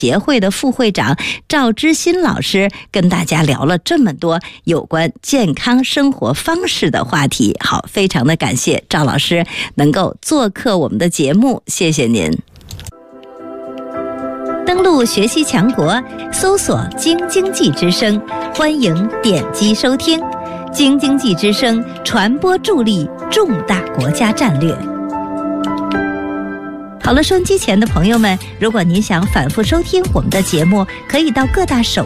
协会的副会长赵之新老师跟大家聊了这么多有关健康生活方式的话题。好，非常的感谢赵老师能够做客我们的节目，谢谢您。登录学习强国，搜索京经济之声，欢迎点击收听。京经济之声传播助力重大国家战略。好了，收音机前的朋友们，如果您想反复收听我们的节目，可以到各大手